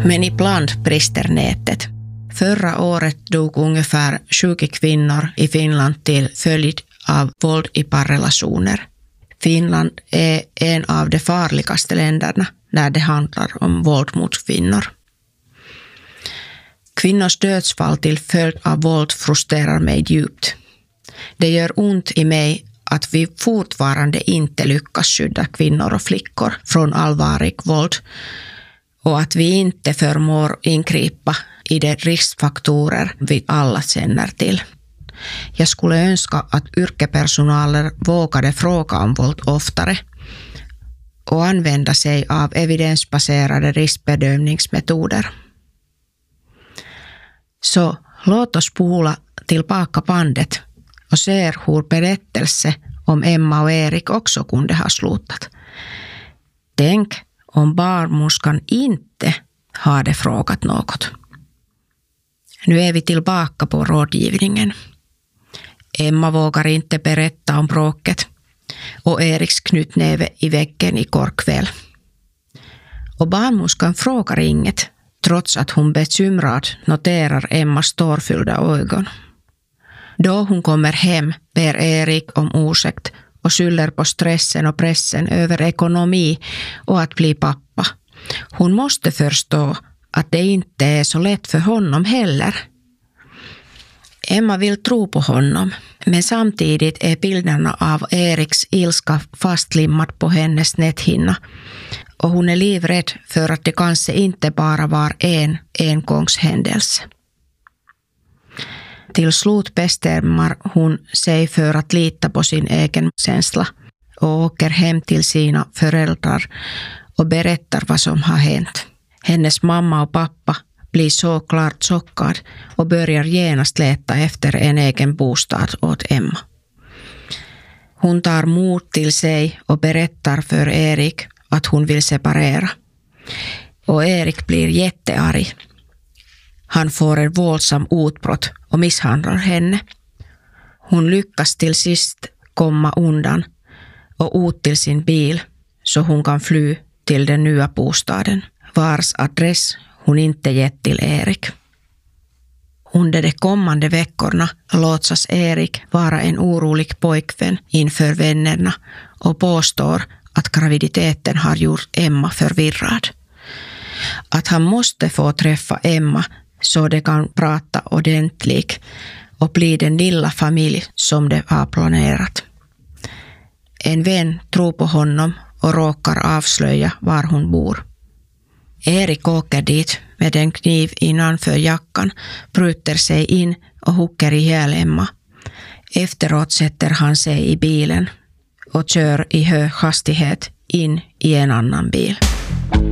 Men ibland brister nätet. Förra året dog ungefär 20 kvinnor i Finland till följd av våld i parrelationer. Finland är en av de farligaste länderna när det handlar om våld mot kvinnor. Kvinnors dödsfall till följd av våld frustrerar mig djupt. Det gör ont i mig att vi fortfarande inte lyckas skydda kvinnor och flickor från allvarlig våld och att vi inte förmår ingripa i de riskfaktorer vi alla känner till. Jag skulle önska att yrkespersonaler vågade fråga om våld oftare och använda sig av evidensbaserade riskbedömningsmetoder. Så låt oss spola tillbaka bandet och se hur berättelse om Emma och Erik också kunde ha slutat. Tänk om barnmorskan inte hade frågat något. Nu är vi tillbaka på rådgivningen. Emma vågar inte berätta om bråket och Eriks knytnäve i väggen igår kväll. Och barnmorskan frågar inget trots att hon bekymrad noterar Emmas tårfyllda ögon. Då hon kommer hem ber Erik om ursäkt och skyller på stressen och pressen över ekonomi och att bli pappa. Hon måste förstå att det inte är så lätt för honom heller. Emma vill tro på honom, men samtidigt är bilderna av Eriks ilska fastlimmad på hennes näthinna och hon är livrädd för att det kanske inte bara var en engångshändelse. Till slut bestämmer hon sig för att lita på sin egen känsla och åker hem till sina föräldrar och berättar vad som har hänt. Hennes mamma och pappa blir såklart chockad och börjar genast leta efter en egen bostad åt Emma. Hon tar mod till sig och berättar för Erik att hon vill separera. Och Erik blir jättearg. Han får en våldsam utbrott och misshandlar henne. Hon lyckas till sist komma undan och ut till sin bil så hon kan fly till den nya bostaden, vars adress hon inte gett till Erik. Under de kommande veckorna låtsas Erik vara en orolig pojkvän inför vännerna och påstår att graviditeten har gjort Emma förvirrad. Att han måste få träffa Emma så de kan prata ordentligt och bli den lilla familj som de har planerat. En vän tror på honom och råkar avslöja var hon bor. Erik åker dit med en kniv innanför jackan, bryter sig in och hugger ihjäl Emma. Efteråt sätter han sig i bilen och kör i hög hastighet in i en annan bil.